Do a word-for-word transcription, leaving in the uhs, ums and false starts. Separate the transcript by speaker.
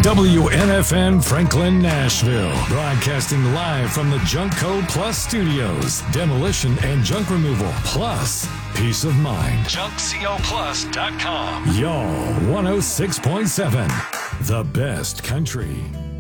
Speaker 1: W N F N Franklin, Nashville. Broadcasting live from the Junkco Plus Studios. Demolition and junk removal plus peace of mind. junk co plus dot com. Y'all, one oh six point seven. The best country.